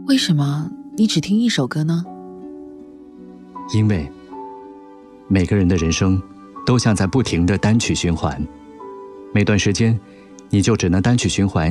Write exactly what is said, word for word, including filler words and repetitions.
为什么你只听一首歌呢？ 因为每个人的人生都像在不停的单曲循环，每段时间你就只能单曲循环